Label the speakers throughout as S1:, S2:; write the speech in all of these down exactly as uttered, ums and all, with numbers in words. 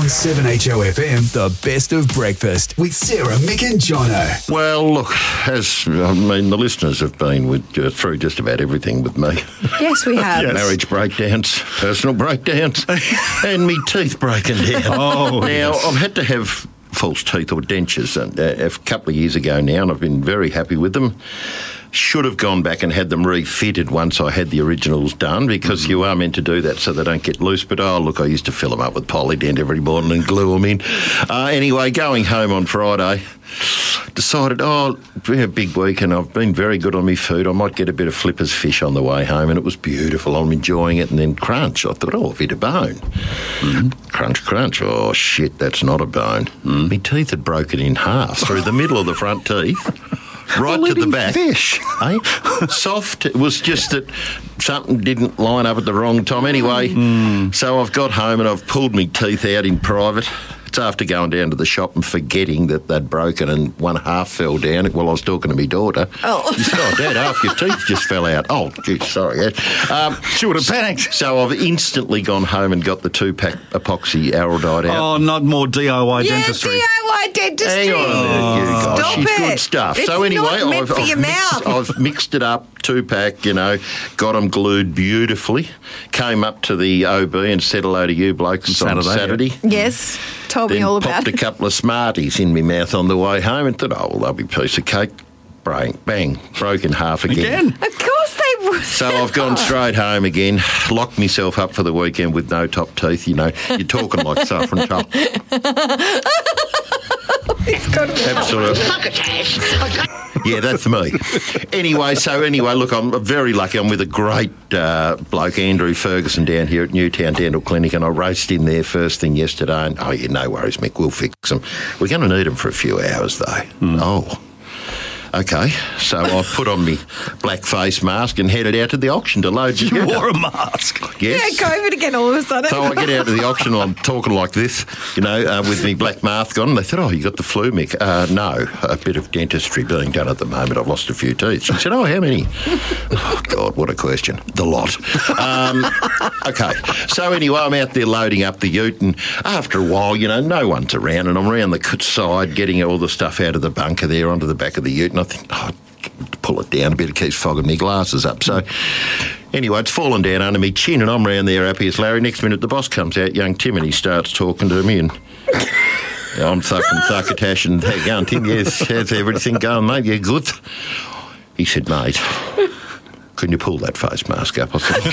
S1: On seven H O F M, the best of breakfast with Sarah, Mick and Jono.
S2: Well, look, as I mean, the listeners have been with uh, through just about everything with me.
S3: Yes, we have.
S2: Yes. Marriage breakdowns, personal breakdowns, and me teeth breaking down.
S4: Oh,
S2: now,
S4: yes.
S2: I've had to have false teeth or dentures and, uh, a couple of years ago now, and I've been very happy with them. Should have gone back and had them refitted once I had the originals done, because mm. you are meant to do that so they don't get loose. But, oh, look, I used to fill them up with Polydent every morning and glue them in. Uh, anyway, going home on Friday, decided, oh, it's been a big week and I've been very good on my food. I might get a bit of Flippers fish on the way home, and it was beautiful. I'm enjoying it. And then crunch. I thought, oh, I've hit a bone. Mm. Crunch, crunch. Oh, shit, that's not a bone. Mm. My teeth had broken in half through the middle of the front teeth. Right to the back.
S4: Fish.
S2: Eh? Soft. It was just that something didn't line up at the wrong time. Anyway, mm. so I've got home and I've pulled my teeth out in private. It's after going down to the shop and forgetting that they'd broken and one half fell down while I was talking to my daughter.
S3: Oh.
S2: She said, oh, Dad, half your teeth just fell out. Oh, gee, sorry. Um,
S4: she would have panicked.
S2: So I've instantly gone home and got the two-pack epoxy Araldite out.
S4: Oh, not more D I Y
S3: yeah,
S4: dentistry.
S3: D I Y dentistry.
S2: Hang on a minute, you guys.
S3: Stop
S2: She's
S3: it.
S2: good stuff.
S3: It's
S2: so anyway,
S3: not meant
S2: I've,
S3: for
S2: I've,
S3: your
S2: mixed,
S3: mouth.
S2: I've mixed it up, two-pack, you know, got them glued beautifully, came up to the O B and said hello to you blokes on
S4: Saturday,
S2: Saturday.
S4: yeah.
S3: Yes, told
S2: Then
S3: me all about
S2: popped
S3: it.
S2: a couple of Smarties in my mouth on the way home and thought, oh, well, they'll be a piece of cake. Bang, bang, broken half again.
S4: Again?
S3: Of course they would.
S2: So I've gone straight home again, locked myself up for the weekend with no top teeth, you know. You're talking like saffron top.
S3: It's got to be
S2: Absolutely. Yeah, that's me. Anyway, so anyway, look, I'm very lucky. I'm with a great uh, bloke, Andrew Ferguson, down here at Newtown Dental Clinic, and I raced in there first thing yesterday, and, oh, yeah, no worries, Mick, we'll fix them. We're going to need them for a few hours, though. Mm. Oh. Okay, so I put on my black face mask and headed out to the auction to load
S4: You
S2: together.
S4: wore a mask.
S2: Yes.
S3: Yeah, COVID again all of a sudden.
S2: So I get out to the auction and I'm talking like this, you know, uh, with me black mask on. And they said, oh, you got the flu, Mick? Uh, no, a bit of dentistry being done at the moment. I've lost a few teeth. She said, oh, how many? Oh, God, what a question. The lot. Um, okay, so anyway, I'm out there loading up the ute, and after a while, you know, no one's around, and I'm around the side getting all the stuff out of the bunker there onto the back of the ute, and I think, oh, pull it down a bit, it keeps fogging my glasses up. So anyway, it's fallen down under me chin, and I'm round there happy as Larry. Next minute, the boss comes out, young Tim, and he starts talking to me, and I'm thucking thuckatash, and how you going, Tim? Yes, how's everything going, mate? Yeah, good. He said, mate, can you pull that face mask up? I said,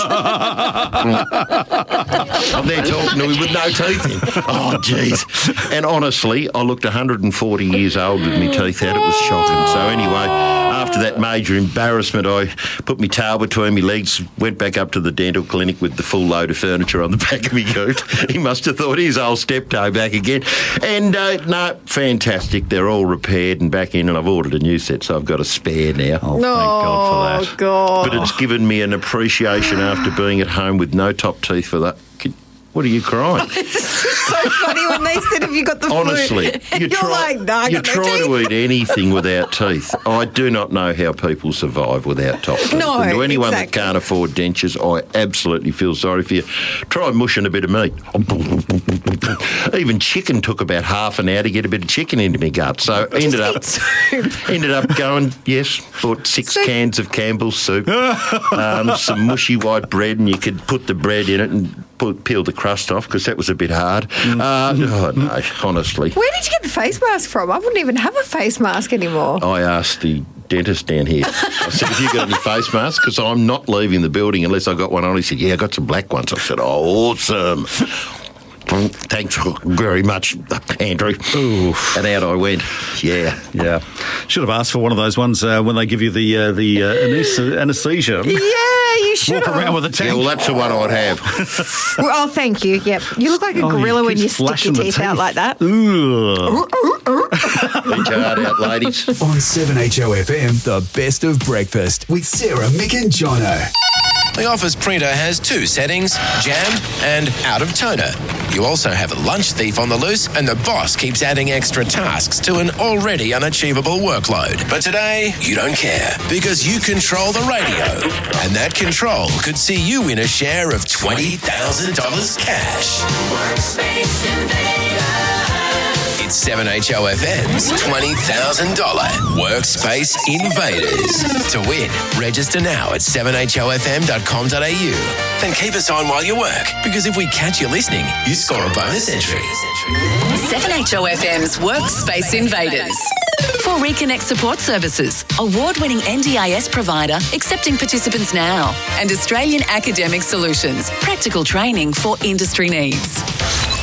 S2: shit. I'm there talking to him with no teeth in. Oh, jeez. And honestly, I looked one hundred forty years old with my teeth out. It was shocking. So anyway, after that major embarrassment, I put my tail between my legs, went back up to the dental clinic with the full load of furniture on the back of my ute. He must have thought his old steptoe back again. And, uh, no, fantastic. They're all repaired and back in, and I've ordered a new set, so I've got a spare now.
S4: Oh, thank God for that.
S3: Oh, God.
S2: But it's given me an appreciation after being at home with no top teeth for that. What are you crying?
S3: It's so funny when they said, have you got the flu?
S2: Honestly,
S3: And
S2: you
S3: you're
S2: try,
S3: like, no, I
S2: you
S3: got no
S2: try to
S3: teeth.
S2: eat anything without teeth. I do not know how people survive without top teeth.
S3: No,
S2: and to anyone
S3: exactly.
S2: that can't afford dentures, I absolutely feel sorry for you. Try mushing a bit of meat. Even chicken took about half an hour to get a bit of chicken into my gut. So ended up,
S3: eat soup.
S2: ended up going, yes, bought six
S3: Soup.
S2: cans of Campbell's soup, um, some mushy white bread, and you could put the bread in it and put, peel the crust off because that was a bit hard. Uh, oh, no, honestly.
S3: Where did you get the face mask from? I wouldn't even have a face mask anymore.
S2: I asked the dentist down here. I said, have you got any face masks? Because I'm not leaving the building unless I got one on. He said, yeah, I got some black ones. I said, oh, awesome. Thanks very much, Andrew.
S4: Ooh.
S2: And out I went. Yeah.
S4: Yeah. Should have asked for one of those ones uh, when they give you the uh, the uh, anes- anaesthesia.
S3: Yeah, you should
S4: Walk
S3: have.
S4: around with a tank.
S2: Yeah, well, that's the one I'd have.
S3: Well, oh, thank you. Yep. You look like a
S4: Oh,
S3: gorilla
S4: you
S3: when
S4: keep
S3: you stick your
S4: flashing the
S3: teeth, out
S4: teeth.
S3: like that.
S4: Ooh.
S2: Eat your heart out, ladies.
S1: On seven H O F M, the best of breakfast with Sarah, Mick and Jono.
S5: The office printer has two settings, jammed and out of toner. You also have a lunch thief on the loose, and the boss keeps adding extra tasks to an already unachievable workload. But today, you don't care, because you control the radio. And that control could see you win a share of twenty thousand dollars cash. Workspace Invaders. It's seven H O F M's twenty thousand dollars Workspace Invaders. To win, register now at seven h o f m dot com dot a u. Then keep us on while you work, because if we catch you listening, you score a bonus entry.
S6: seven H O F M's Workspace Invaders. For Reconnect Support Services, award-winning N D I S provider accepting participants now. And Australian Academic Solutions, practical training for industry needs.